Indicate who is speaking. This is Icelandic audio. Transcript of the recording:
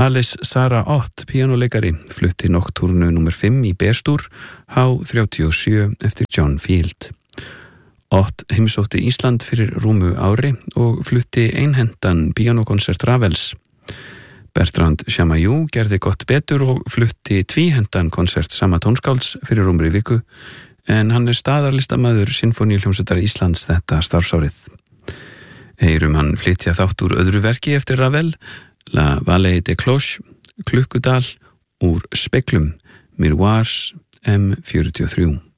Speaker 1: Alice Sara Ott, píanóleikari, flutti noktúrnu nr. 5 í B-stúr, H37 eftir John Field. Ott heimsótti Ísland fyrir rúmu ári og flutti einhentan píanókonsert Ravels. Bertrand Chamayou gerði gott betur og flutti tvíhentan konsert sama tónskálds fyrir rúmri viku, en hann staðarlistamaður Sinfóníuhljómsveitar Íslands þetta starfsárið. Heyrum hann flytja þátt úr öðru verki eftir Ravel, La Vallée des Cloches, Klukkudal, úr Speglum, Miroirs, M43.